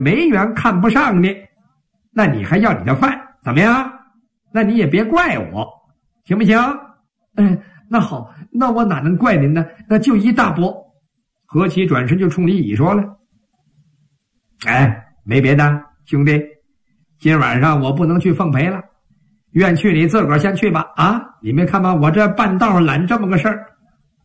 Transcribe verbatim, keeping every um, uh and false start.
梅园看不上你，那你还要你的饭，怎么样？那你也别怪我，行不行？ 哎，那好，那我哪能怪您呢？那就依大伯。 何其转身就冲李乙说了：“哎，没别的，兄弟，今晚上我不能去奉陪了，愿去你自个儿先去吧。啊，你没看吗？我这半道揽这么个事儿，